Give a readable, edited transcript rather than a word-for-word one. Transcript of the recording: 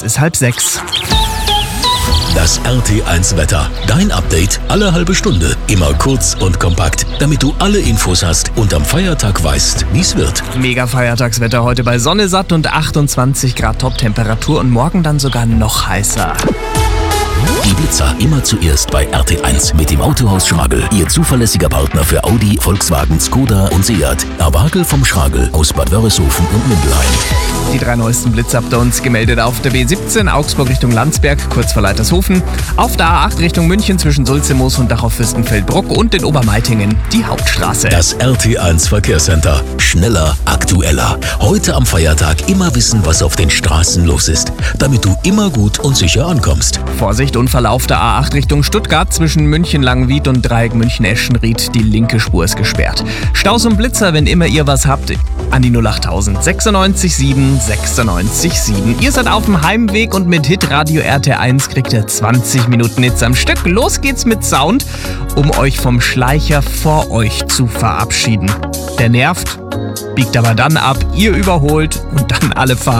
ist 5:30. Das RT1 Wetter. Dein Update alle halbe Stunde. Immer kurz und kompakt, damit du alle Infos hast und am Feiertag weißt, wie es wird. Mega Feiertagswetter heute bei Sonne satt und 28 Grad Top-Temperatur und morgen dann sogar noch heißer. Die Blitzer immer zuerst bei RT1 mit dem Autohaus Schragel. Ihr zuverlässiger Partner für Audi, Volkswagen, Skoda und Seat. Abagel vom Schragel aus Bad Wörishofen und Mindelheim. Die 3 neuesten Blitz-Updates gemeldet auf der B17 Augsburg Richtung Landsberg, kurz vor Leitershofen, auf der A8 Richtung München zwischen Sulzemoos und Dachau-Fürstenfeldbruck und in Obermeitingen die Hauptstraße. Das RT1 Verkehrscenter. Schneller, aktueller. Heute am Feiertag immer wissen, was auf den Straßen los ist, damit du immer gut und sicher ankommst. Vorsicht, Unfall auf der A8 Richtung Stuttgart zwischen München-Langwied und Dreieck München-Eschenried. Die linke Spur ist gesperrt. Staus und Blitzer, wenn immer ihr was habt, an die 08000 96 7 96 7. Ihr seid auf dem Heimweg und mit Hitradio RT1 kriegt ihr 20 Minuten Hits am Stück. Los geht's mit Sound, um euch vom Schleicher vor euch zu verabschieden. Der nervt, biegt aber dann ab, ihr überholt und dann alle fahren.